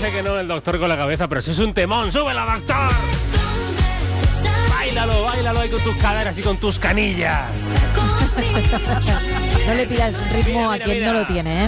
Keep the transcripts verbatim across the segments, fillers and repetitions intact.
dice que no el doctor con la cabeza, pero si es un temón, ¡súbela, doctor! Báilalo, báilalo ahí con tus caderas y con tus canillas. No le pidas ritmo Mira, a mira, quien mira. no lo tiene, ¿eh?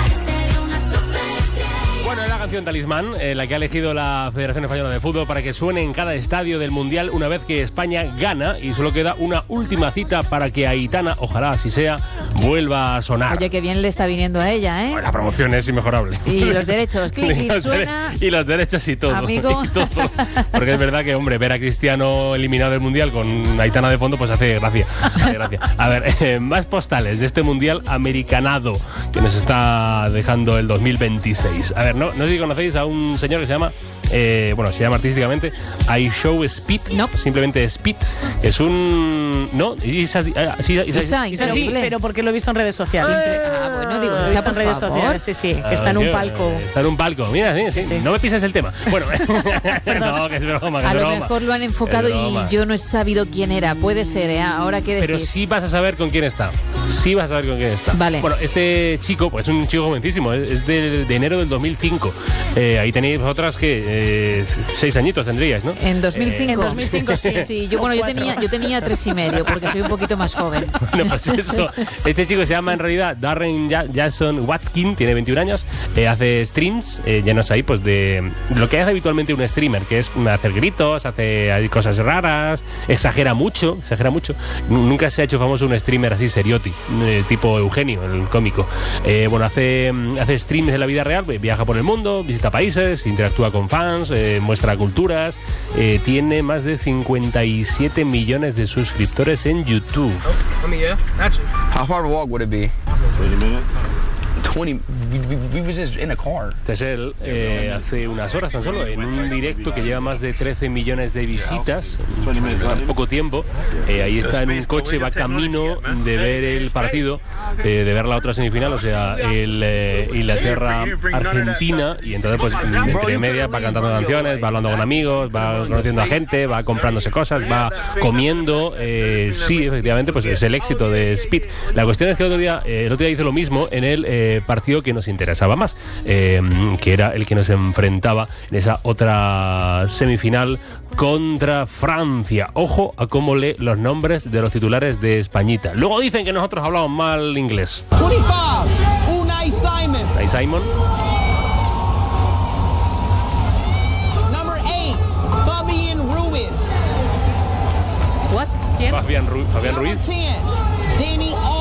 Bueno, es la canción Talismán, eh, la que ha elegido la Federación Española de Fútbol para que suene en cada estadio del Mundial una vez que España gana, y solo queda una última cita para que Aitana, ojalá así sea, vuelva a sonar. Oye, qué bien le está viniendo a ella, ¿eh? Bueno, la promoción es inmejorable. Y los derechos, clic, Y clic, los suena. dere- Y los derechos y todo. Amigo. Y todo. Porque es verdad que, hombre, ver a Cristiano eliminado del Mundial con Aitana de fondo, pues hace gracia. Hace gracia. A ver, eh, más postales de este Mundial americanado que nos está dejando el dos mil veintiséis. A ver, no, no sé si conocéis a un señor que se llama, eh, bueno, se llama artísticamente I Show Speed, No. simplemente Speed. Es un... ¿No? Isa, Isa, Isa, Isa, Isa, increíble. sí. Pero porque lo he visto en redes sociales. Ah, bueno, digo, Lo he Isa, visto en por redes favor. sociales, sí, sí. Que está en un palco. Está en un palco, mira, sí, sí. Sí. No me pises el tema. Bueno, no, que es broma, que A es lo broma. mejor lo han enfocado Es broma. y yo no he sabido quién era. Puede ser, ¿eh? Ahora qué decir. Pero sí vas a saber con quién está. Sí vas a saber con quién está. Vale. Bueno, este chico, pues es un chico jovencísimo, es es de, de enero del dos mil cinco. Eh, ahí tenéis vosotras que eh, seis añitos tendríais, ¿no? En dos mil cinco. En dos mil cinco, sí. Sí, yo, bueno, yo tenía, yo tenía tres y medio, porque soy un poquito más joven. Bueno, pues eso. Este chico se llama en realidad Darren Ja- Jason Watkin, tiene veintiún años, eh, hace streams, eh, llenos ahí, pues de lo que hace habitualmente un streamer, que es hacer gritos, hace hay cosas raras, exagera mucho, exagera mucho. Nunca se ha hecho famoso un streamer así serioti, eh, tipo Eugenio, el cómico. Eh, bueno, hace, hace streams de la vida real, viaja por el mundo, visita países, interactúa con fans, eh, muestra culturas, eh, tiene más de cincuenta y siete millones de suscriptores en YouTube. I mean, yeah, naturally. How far of a walk would it be? thirty minutes. twenty. We, we, we were just in a car. Este es él, eh, hace unas horas tan solo, en un directo que lleva más de trece millones de visitas en poco tiempo. Eh, ahí está en un coche, va camino de ver el partido, eh, de ver la otra semifinal, o sea, el eh, Inglaterra-Argentina, y entonces pues entre medias va cantando canciones, va hablando con amigos, va conociendo a gente, va comprándose cosas, va comiendo. Eh, sí, efectivamente, pues es el éxito de Speed. La cuestión es que el otro día, eh, el otro día hizo lo mismo en el eh, partido que nos interesaba más, eh, que era el que nos enfrentaba en esa otra semifinal contra Francia. Ojo a cómo lee los nombres de los titulares de Españita. Luego dicen que nosotros hablamos mal inglés. twenty-five. Unai Simon. Ahí Simon. Number eight. Fabian Ruiz. ¿What? ¿Quién? Fabián, Ru- Fabián Ruiz. ten. Danny